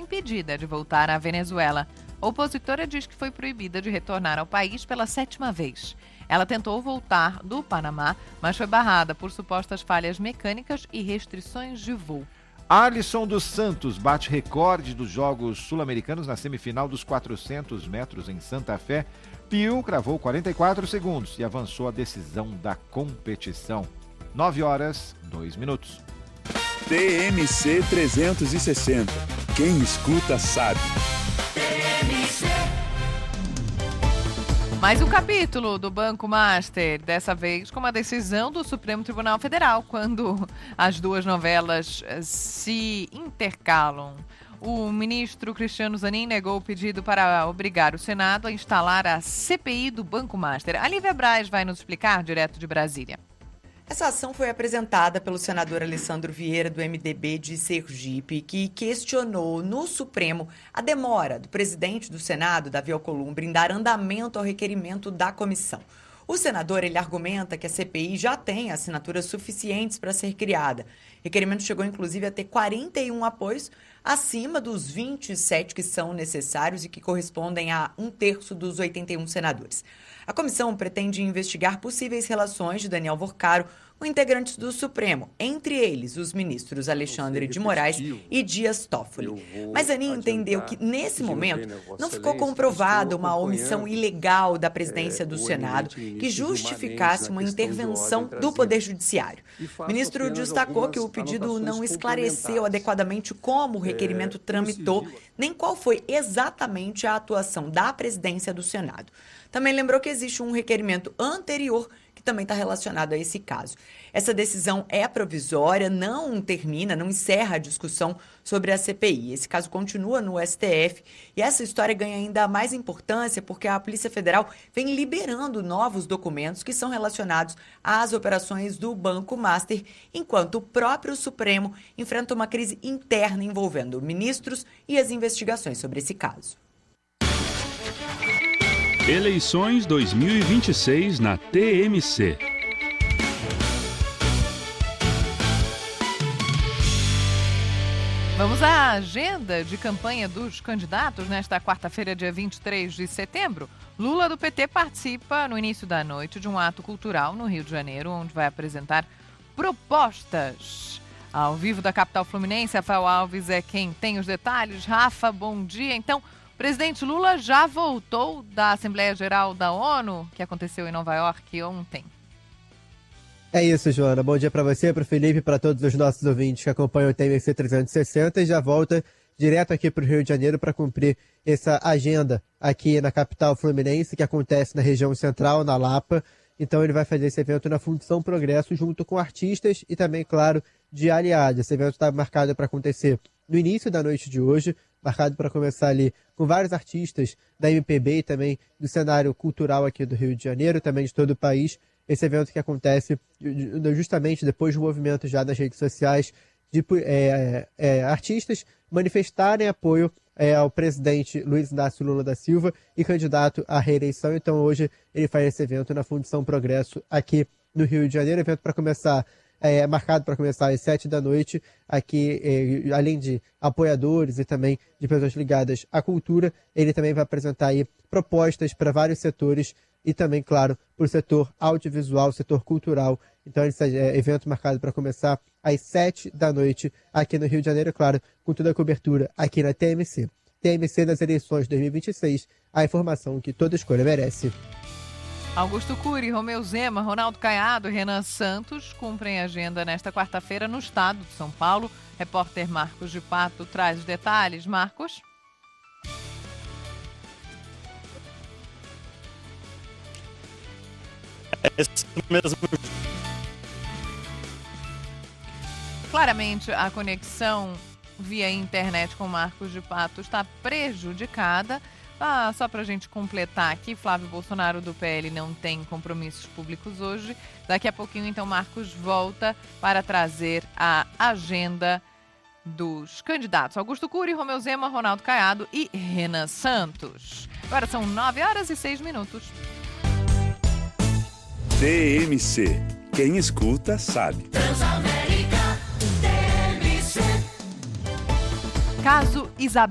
impedida de voltar à Venezuela. A opositora diz que foi proibida de retornar ao país pela 7ª vez. Ela tentou voltar do Panamá, mas foi barrada por supostas falhas mecânicas e restrições de voo. Alisson dos Santos bate recorde dos Jogos Sul-Americanos na semifinal dos 400 metros em Santa Fé. Piu cravou 44 segundos e avançou à decisão da competição. 9h02. TMC 360. Quem escuta sabe. Mais um capítulo do Banco Master, dessa vez com uma decisão do Supremo Tribunal Federal, quando as duas novelas se intercalam. O ministro Cristiano Zanin negou o pedido para obrigar o Senado a instalar a CPI do Banco Master. A Lívia Braz vai nos explicar direto de Brasília. Essa ação foi apresentada pelo senador Alessandro Vieira, do MDB de Sergipe, que questionou no Supremo a demora do presidente do Senado, Davi Alcolumbre, em dar andamento ao requerimento da comissão. O senador ele argumenta que a CPI já tem assinaturas suficientes para ser criada. O requerimento chegou, inclusive, a ter 41 apoios, acima dos 27 que são necessários e que correspondem a 1/3 dos 81 senadores. A comissão pretende investigar possíveis relações de Daniel Vorcaro com integrantes do Supremo, entre eles os ministros Alexandre de Moraes e Dias Toffoli. Mas Zanin entendeu que, nesse momento, não ficou comprovada uma omissão ilegal da presidência do Senado que justificasse uma intervenção do Poder Judiciário. O ministro destacou que o pedido não esclareceu adequadamente como o requerimento tramitou, nem qual foi exatamente a atuação da presidência do Senado. Também lembrou que existe um requerimento anterior que também está relacionado a esse caso. Essa decisão é provisória, não encerra a discussão sobre a CPI. Esse caso continua no STF e essa história ganha ainda mais importância porque a Polícia Federal vem liberando novos documentos que são relacionados às operações do Banco Master, enquanto o próprio Supremo enfrenta uma crise interna envolvendo ministros e as investigações sobre esse caso. Eleições 2026 na TMC. Vamos à agenda de campanha dos candidatos nesta quarta-feira, dia 23 de setembro. Lula, do PT, participa no início da noite de um ato cultural no Rio de Janeiro, onde vai apresentar propostas. Ao vivo da capital fluminense, Rafael Alves é quem tem os detalhes. Rafa, bom dia. Então, o presidente Lula já voltou da Assembleia Geral da ONU, que aconteceu em Nova York ontem. É isso, Joana. Bom dia para você, para o Felipe e para todos os nossos ouvintes que acompanham o TMC 360 e já volta direto aqui para o Rio de Janeiro para cumprir essa agenda aqui na capital fluminense, que acontece na região central, na Lapa. Então ele vai fazer esse evento na Fundição Progresso junto com artistas e também, claro, de aliados. Esse evento está marcado para acontecer no início da noite de hoje, marcado para começar ali com vários artistas da MPB e também do cenário cultural aqui do Rio de Janeiro, também de todo o país. Esse evento que acontece justamente depois do movimento já nas redes sociais de artistas manifestarem apoio ao presidente Luiz Inácio Lula da Silva e candidato à reeleição. Então hoje ele faz esse evento na Fundição Progresso aqui no Rio de Janeiro, evento para começar marcado para começar às 7 da noite, aqui, além de apoiadores e também de pessoas ligadas à cultura, ele também vai apresentar aí propostas para vários setores e também, claro, para o setor audiovisual, setor cultural. Então, esse evento marcado para começar às 7 da noite aqui no Rio de Janeiro, claro, com toda a cobertura aqui na TMC. TMC nas eleições 2026, a informação que toda escolha merece. Augusto Cury, Romeu Zema, Ronaldo Caiado e Renan Santos cumprem agenda nesta quarta-feira no estado de São Paulo. Repórter Marcos de Pato traz os detalhes. Marcos? É isso mesmo. Claramente, a conexão via internet com Marcos de Pato está prejudicada. Só para a gente completar aqui, Flávio Bolsonaro do PL não tem compromissos públicos hoje. Daqui a pouquinho, então, Marcos volta para trazer a agenda dos candidatos. Augusto Cury, Romeu Zema, Ronaldo Caiado e Renan Santos. Agora são 9h06. TMC. Quem escuta, sabe. Caso Isabel